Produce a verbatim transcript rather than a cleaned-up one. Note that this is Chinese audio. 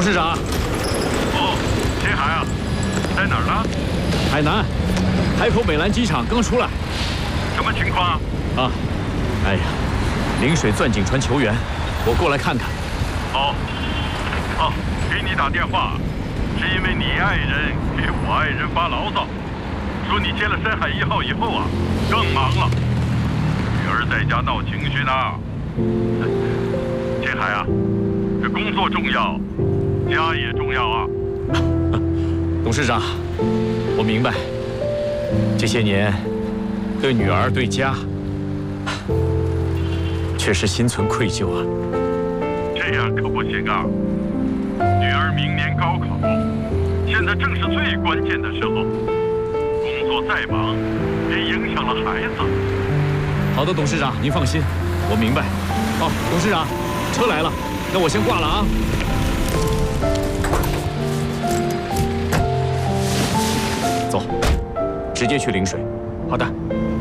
事长。 哦，秦海啊，在哪儿呢？ 海南，海口美兰机场刚出来。 什么情况？ 啊，哎呀，陵水钻井船求援，我过来看看。 哦，哦，给你打电话，是因为你爱人给我爱人发牢骚，说你接了深海一号以后啊，更忙了，女儿在家闹情绪呢。秦海啊，这工作重要，家也重要啊。 董事长，我明白，这些年对女儿对家，确实心存愧疚啊。 这样可不行啊！女儿明年高考，现在正是最关键的时候，工作再忙，也影响了孩子。 好的，董事长，您放心，我明白。哦，董事长，车来了，那我先挂了啊。走，直接去陵水。好的。